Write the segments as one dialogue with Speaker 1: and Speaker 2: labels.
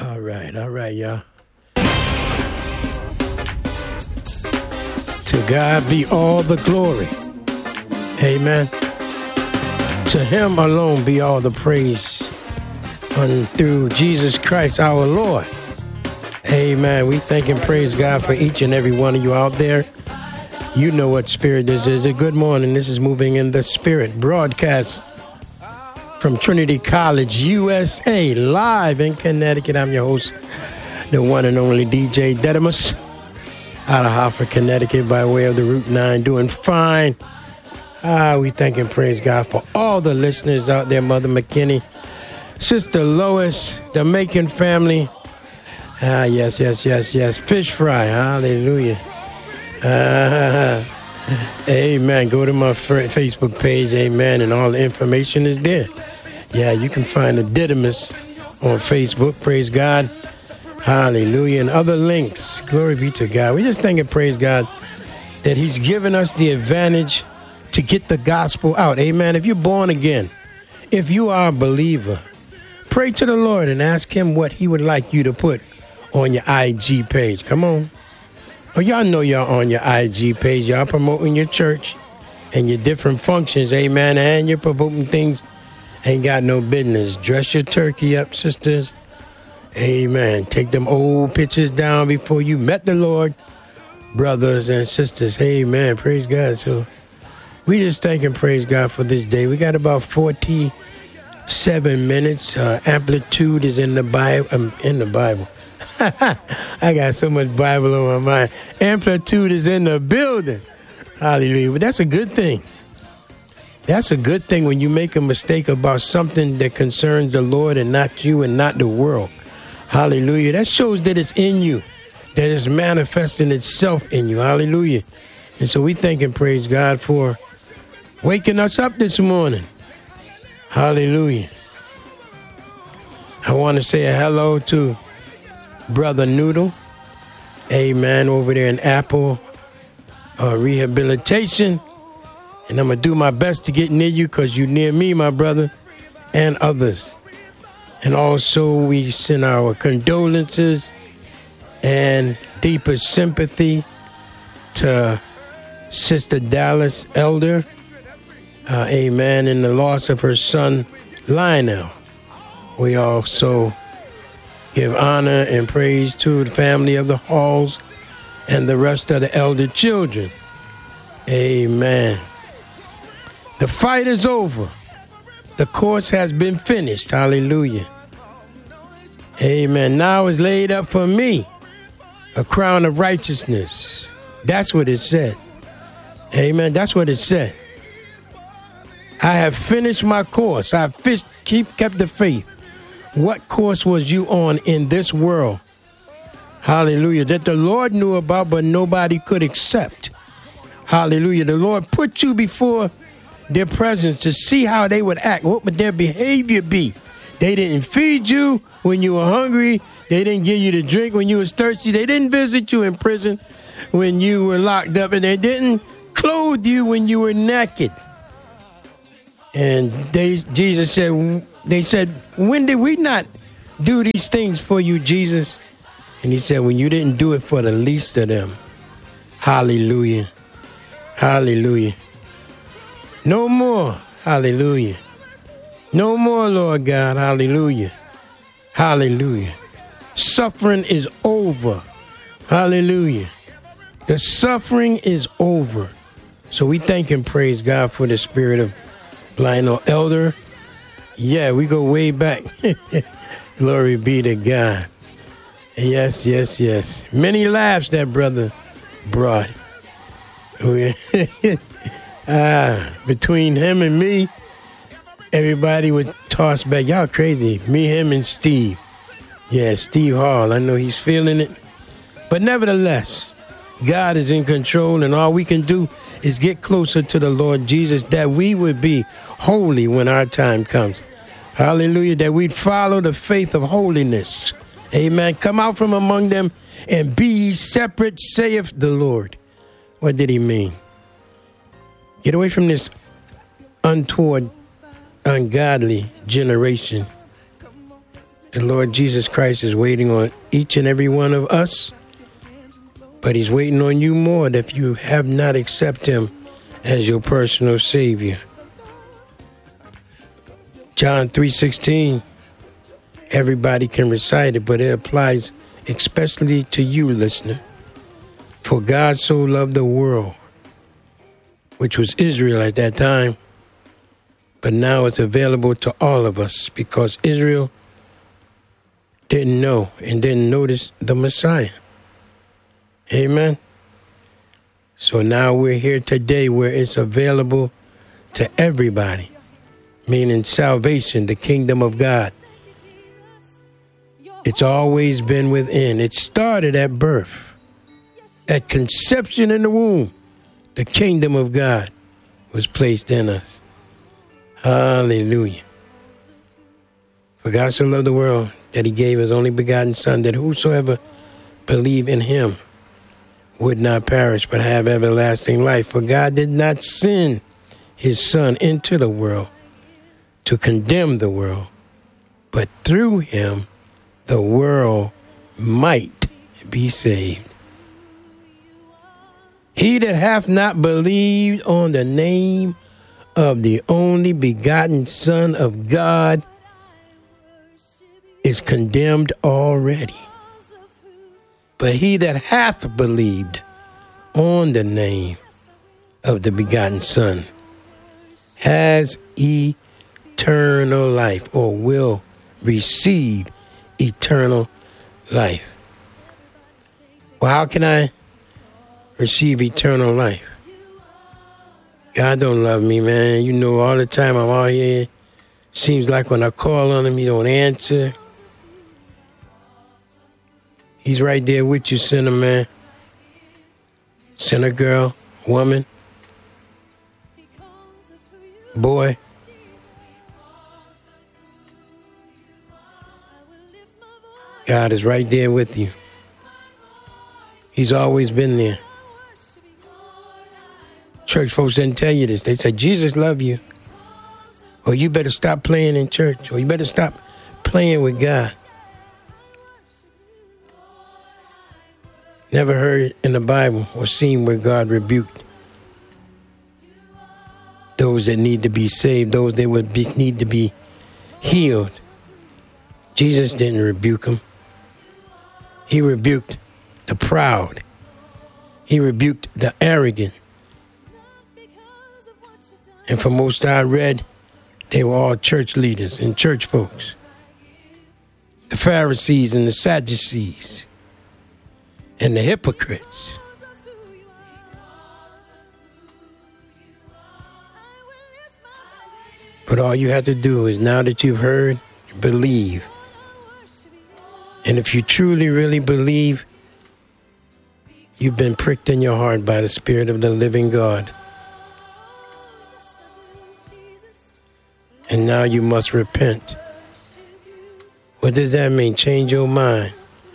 Speaker 1: All right, y'all. To God be all the glory. Amen. To him alone be all the praise and through Jesus Christ our Lord. Amen. We thank and praise God for each and every one of you out there. You know what spirit this is. A good morning. This is Moving in the Spirit broadcast from Trinity College, USA, live in Connecticut. I'm your host, the one and only DJ Dedimus, out of Hartford, Connecticut, by way of the Route 9, doing fine. We thank and praise God for all the listeners out there, Mother McKinney, Sister Lois, the Macon family. Yes. Fish fry, hallelujah. Amen. Go to my Facebook page, amen, and all the information is there. Yeah, you can find the Didymus on Facebook, praise God. Hallelujah. And other links, glory be to God. We just thank and praise God that he's given us the advantage to get the gospel out. Amen. If you're born again, if you are a believer, pray to the Lord and ask him what he would like you to put on your IG page. Come on. Oh, y'all know y'all on your IG page. Y'all promoting your church and your different functions. Amen. And you're promoting things ain't got no business. Dress your turkey up, sisters. Amen. Take them old pictures down before you met the Lord, brothers and sisters. Amen. Praise God. So we just thank and praise God for this day. We got about 47 minutes. Amplitude is in the Bible. In the Bible. I got so much Bible on my mind. Amplitude is in the building. Hallelujah. But that's a good thing. That's a good thing when you make a mistake about something that concerns the Lord and not you and not the world. Hallelujah. That shows that it's in you, that it's manifesting itself in you. Hallelujah. And so we thank and praise God for waking us up this morning. Hallelujah. I want to say a hello to Brother Noodle. Amen. Over there in Apple Rehabilitation. And I'm going to do my best to get near you because you're near me, my brother, and others. And also we send our condolences and deepest sympathy to Sister Dallas Elder. Amen. In the loss of her son, Lionel. We also give honor and praise to the family of the Halls and the rest of the elder children. Amen. The fight is over. The course has been finished. Hallelujah. Amen. Now is laid up for me a crown of righteousness. That's what it said. Amen. That's what it said. I have finished my course. I have kept the faith. What course was you on in this world? Hallelujah. That the Lord knew about, but nobody could accept. Hallelujah. The Lord put you before their presence to see how they would act. What would their behavior be? They didn't feed you when you were hungry. They didn't give you the drink when you was thirsty. They didn't visit you in prison when you were locked up. And they didn't clothe you when you were naked. And Jesus said, they said, when did we not do these things for you, Jesus? And he said, when you didn't do it for the least of them. Hallelujah. Hallelujah. No more. Hallelujah. No more, Lord God. Hallelujah. Hallelujah. Suffering is over. Hallelujah. The suffering is over. So we thank and praise God for the spirit of Lionel Elder. Yeah, we go way back. Glory be to God. Yes. Many laughs that brother brought. Between him and me, everybody would toss back. Y'all crazy. Me, him, and Steve. Yeah, Steve Hall. I know he's feeling it. But nevertheless, God is in control, and all we can do is get closer to the Lord Jesus, that we would be holy when our time comes. Hallelujah. That we'd follow the faith of holiness. Amen. Come out from among them and be ye separate, saith the Lord. What did he mean? Get away from this untoward, ungodly generation The Lord Jesus Christ is waiting on each and every one of us, but he's waiting on you more if you have not accepted him as your personal Savior. John 3:16, everybody can recite it, but it applies especially to you, listener. For God so loved the world, which was Israel at that time, but now it's available to all of us because Israel didn't know and didn't notice the Messiah. Amen. So now we're here today where it's available to everybody, meaning salvation, the kingdom of God. It's always been within. It started at birth, at conception in the womb. The kingdom of God was placed in us. Hallelujah. For God so loved the world that he gave his only begotten Son, that whosoever believe in him would not perish but have everlasting life. For God did not send his Son into the world to condemn the world, but through him the world might be saved. He that hath not believed on the name of the only begotten Son of God is condemned already. But he that hath believed on the name of the begotten Son has eternal life, or will receive eternal life. Well, how can I receive eternal life? God don't love me, man. You know, all the time I'm out here, seems like when I call on him, he don't answer. He's right there with you, sinner man, sinner girl, woman, boy. God is right there with you. He's always been there. Church folks didn't tell you this. They said, Jesus love you. Or you better stop playing in church. Or you better stop playing with God. Never heard in the Bible or seen where God rebuked those that need to be saved, those that would need to be healed. Jesus didn't rebuke them. He rebuked the proud. He rebuked the arrogant. And from most I read, they were all church leaders and church folks. The Pharisees and the Sadducees and the hypocrites. But all you have to do is, now that you've heard, believe. And if you truly, really believe, you've been pricked in your heart by the Spirit of the living God. And now you must repent. What does that mean? Change your mind.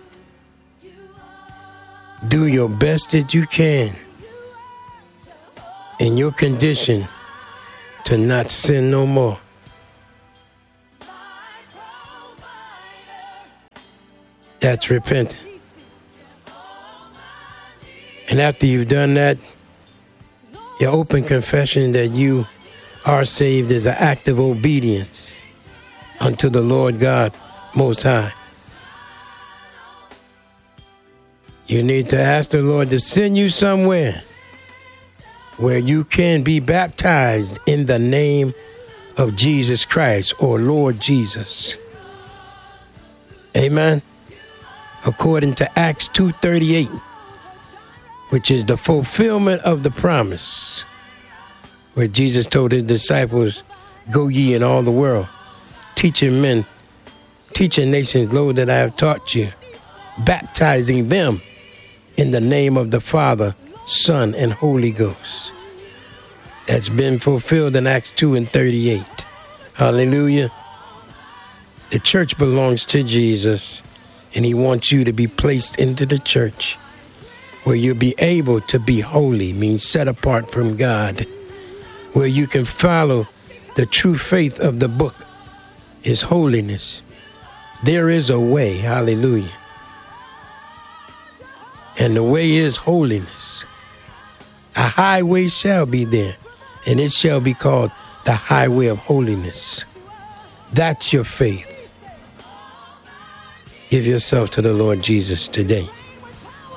Speaker 1: Do your best that you can in your condition to not sin no more. That's repenting. And after you've done that, your open confession that you are saved is an act of obedience unto the Lord God Most High. You need to ask the Lord to send you somewhere where you can be baptized in the name of Jesus Christ, or Lord Jesus. Amen. According to Acts 2:38, which is the fulfillment of the promise, where Jesus told his disciples, "Go ye in all the world, teaching nations, lo, that I have taught you, baptizing them in the name of the Father, Son, and Holy Ghost." That's been fulfilled in Acts 2:38. Hallelujah. The church belongs to Jesus, and he wants you to be placed into the church where you'll be able to be holy, means set apart from God, where you can follow the true faith of the book, his holiness, There is a way, hallelujah. And the way is holiness. A highway shall be there, and it shall be called the highway of holiness. That's your faith. Give yourself to the Lord Jesus today.